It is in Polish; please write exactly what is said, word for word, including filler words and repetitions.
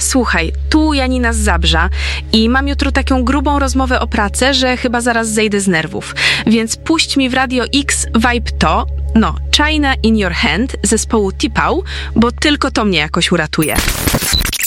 słuchaj, tu Janina z Zabrza i mam jutro taką grubą rozmowę o pracy, że chyba zaraz zejdę z nerwów. Więc puść mi w Radio X Vibe to, no, China in Your Hand zespołu T-Pau, bo tylko to mnie jakoś uratuje.